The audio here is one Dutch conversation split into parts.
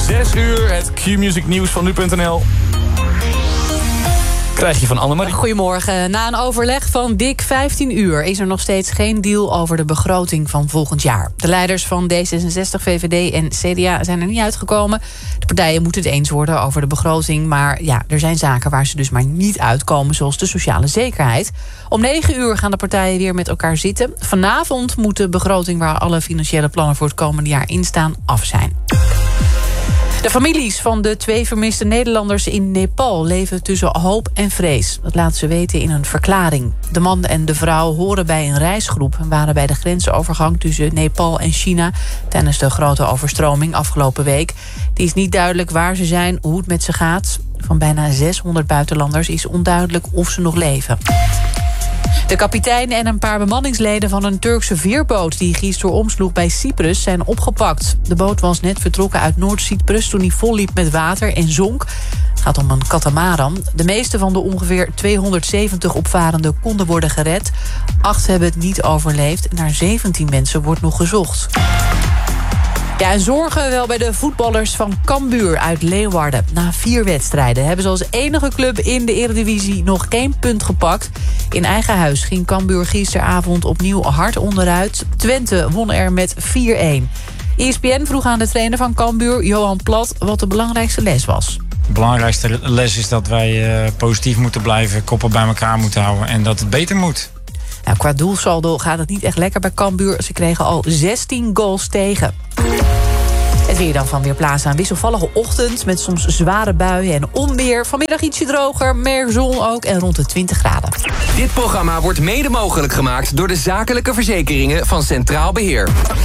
6 uur, het Q-Music nieuws van nu.nl. Krijg je van Annemarie. Goedemorgen. Na een overleg van dik 15 uur is er nog steeds geen deal over de begroting van volgend jaar. De leiders van D66, VVD en CDA zijn er niet uitgekomen. De partijen moeten het eens worden over de begroting. Maar ja, er zijn zaken waar ze dus maar niet uitkomen, zoals de sociale zekerheid. Om 9 uur gaan de partijen weer met elkaar zitten. Vanavond moet de begroting waar alle financiële plannen voor het komende jaar in staan af zijn. De families van de 2 vermiste Nederlanders in Nepal leven tussen hoop en vrees. Dat laten ze weten in een verklaring. De man en de vrouw horen bij een reisgroep en waren bij de grensovergang tussen Nepal en China tijdens de grote overstroming afgelopen week. Het is niet duidelijk waar ze zijn, hoe het met ze gaat. Van bijna 600 buitenlanders is onduidelijk of ze nog leven. De kapitein en een paar bemanningsleden van een Turkse veerboot die gisteren omsloeg bij Cyprus zijn opgepakt. De boot was net vertrokken uit Noord-Cyprus toen hij volliep met water en zonk. Het gaat om een katamaran. De meeste van de ongeveer 270 opvarenden konden worden gered. 8 hebben het niet overleefd en naar 17 mensen wordt nog gezocht. Ja, en zorgen wel bij de voetballers van Cambuur uit Leeuwarden. Na 4 wedstrijden hebben ze als enige club in de Eredivisie nog 1 punt gepakt. In eigen huis ging Cambuur gisteravond opnieuw hard onderuit. Twente won er met 4-1. ESPN vroeg aan de trainer van Cambuur, Johan Plat, wat de belangrijkste les was. De belangrijkste les is dat wij positief moeten blijven, koppen bij elkaar moeten houden en dat het beter moet. Nou, qua doelsaldo gaat het niet echt lekker bij Cambuur. Ze kregen al 16 goals tegen. Het weer dan van Weerplaza. Een wisselvallige ochtend met soms zware buien en onweer. Vanmiddag ietsje droger, meer zon ook en rond de 20 graden. Dit programma wordt mede mogelijk gemaakt door de zakelijke verzekeringen van Centraal Beheer.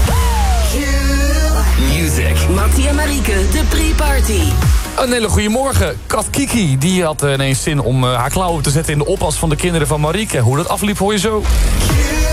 Music. Mattie en Marieke, de pre-party. Een hele goede morgen. Kat Kiki die had ineens zin om haar klauwen te zetten in de oppas van de kinderen van Marieke. Hoe dat afliep hoor je zo.